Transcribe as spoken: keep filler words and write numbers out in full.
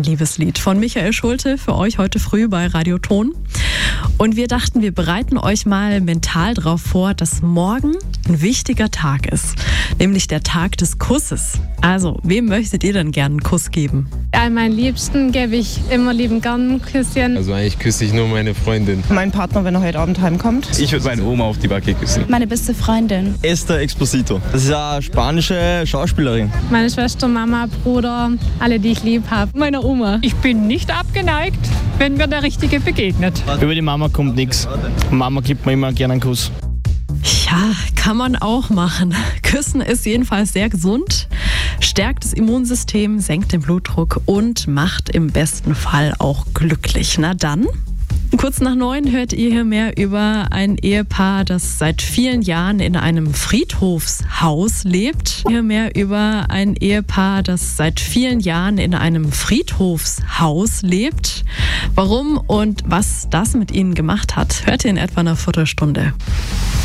Ein Liebeslied von Michael Schulte für euch heute früh bei Radio Ton. Und wir dachten, wir bereiten euch mal mental darauf vor, dass morgen ein wichtiger Tag ist. Nämlich der Tag des Kusses. Also, wem möchtet ihr denn gerne einen Kuss geben? All meinen Liebsten gebe ich immer lieben gern ein Küsschen. Also eigentlich küsse ich nur meine Freundin. Mein Partner, wenn er heute Abend heimkommt. Ich würde meine Oma auf die Backe küssen. Meine beste Freundin. Esther Exposito. Das ist eine spanische Schauspielerin. Meine Schwester, Mama, Bruder, alle, die ich lieb habe. Meine Oma. Ich bin nicht abgeneigt, wenn mir der Richtige begegnet. Über die Mama kommt nichts. Mama gibt mir immer gerne einen Kuss. Ja, kann man auch machen. Küssen ist jedenfalls sehr gesund, stärkt das Immunsystem, senkt den Blutdruck und macht im besten Fall auch glücklich. Na dann, kurz nach neun hört ihr hier mehr über ein Ehepaar, das seit vielen Jahren in einem Friedhofshaus lebt. Hier mehr über ein Ehepaar, das seit vielen Jahren in einem Friedhofshaus lebt. Warum und was das mit ihnen gemacht hat, hört ihr in etwa einer Viertelstunde.